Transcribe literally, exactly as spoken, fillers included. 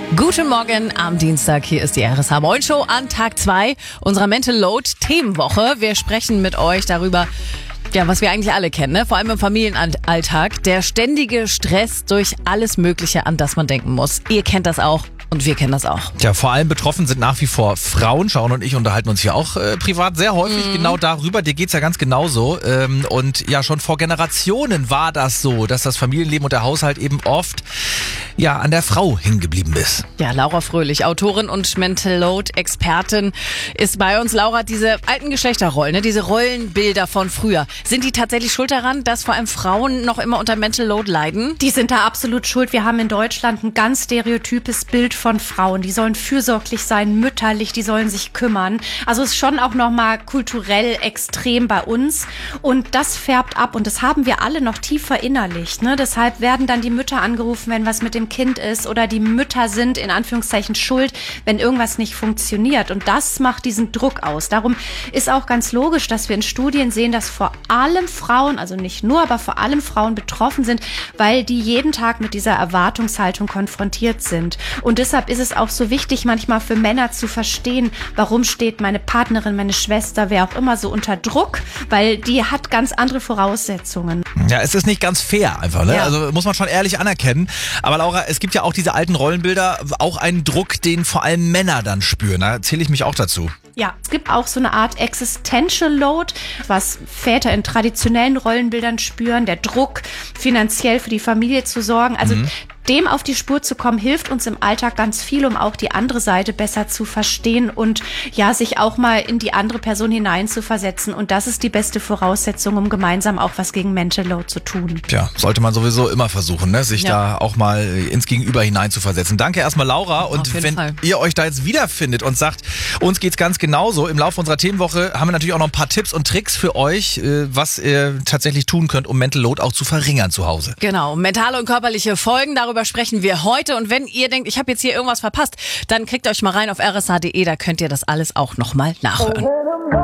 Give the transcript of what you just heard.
Guten Morgen am Dienstag, hier ist die R S H Moin Show an Tag zwei unserer Mental Load Themenwoche. Wir sprechen mit euch darüber, ja, was wir eigentlich alle kennen, ne? Vor allem im Familienalltag, der ständige Stress durch alles Mögliche, an das man denken muss. Ihr kennt das auch. Und wir kennen das auch. Ja, vor allem betroffen sind nach wie vor Frauen. Shaun und ich unterhalten uns hier auch äh, privat sehr häufig mhm. genau darüber. Dir geht's ja ganz genauso. Ähm, und ja, schon vor Generationen war das so, dass das Familienleben und der Haushalt eben oft ja an der Frau hängen geblieben ist. Ja, Laura Fröhlich, Autorin und Mental Load Expertin, ist bei uns. Laura, diese alten Geschlechterrollen, ne, diese Rollenbilder von früher, sind die tatsächlich schuld daran, dass vor allem Frauen noch immer unter Mental Load leiden? Die sind da absolut schuld. Wir haben in Deutschland ein ganz stereotypes Bild von Frauen. Die sollen fürsorglich sein, mütterlich, die sollen sich kümmern. Also es ist schon auch nochmal kulturell extrem bei uns. Und das färbt ab und das haben wir alle noch tief verinnerlicht. Ne? Deshalb werden dann die Mütter angerufen, wenn was mit dem Kind ist, oder die Mütter sind in Anführungszeichen schuld, wenn irgendwas nicht funktioniert. Und das macht diesen Druck aus. Darum ist auch ganz logisch, dass wir in Studien sehen, dass vor allem Frauen, also nicht nur, aber vor allem Frauen betroffen sind, weil die jeden Tag mit dieser Erwartungshaltung konfrontiert sind. Und deshalb ist es auch so wichtig, manchmal für Männer zu verstehen, warum steht meine Partnerin, meine Schwester, wer auch immer so unter Druck, weil die hat ganz andere Voraussetzungen. Ja, es ist nicht ganz fair einfach, ne? Ja. Also muss man schon ehrlich anerkennen. Aber Laura, es gibt ja auch diese alten Rollenbilder, auch einen Druck, den vor allem Männer dann spüren. Da zähle ich mich auch dazu. Ja, es gibt auch so eine Art Existential Load, was Väter in traditionellen Rollenbildern spüren, der Druck, finanziell für die Familie zu sorgen. Also mhm. dem auf die Spur zu kommen, hilft uns im Alltag ganz viel, um auch die andere Seite besser zu verstehen und ja, sich auch mal in die andere Person hineinzuversetzen. Und das ist die beste Voraussetzung, um gemeinsam auch was gegen Mental Load zu tun. Ja, sollte man sowieso immer versuchen, ne? sich Ja. da auch mal ins Gegenüber hineinzuversetzen. Danke erstmal, Laura. Und Auf jeden wenn Fall. ihr euch da jetzt wiederfindet und sagt, uns geht's ganz genauso, im Laufe unserer Themenwoche haben wir natürlich auch noch ein paar Tipps und Tricks für euch, was ihr tatsächlich tun könnt, um Mental Load auch zu verringern zu Hause. Genau, mentale und körperliche Folgen, darüber sprechen wir heute. Und wenn ihr denkt, ich habe jetzt hier irgendwas verpasst, dann klickt euch mal rein auf r s h punkt d e, da könnt ihr das alles auch nochmal nachhören.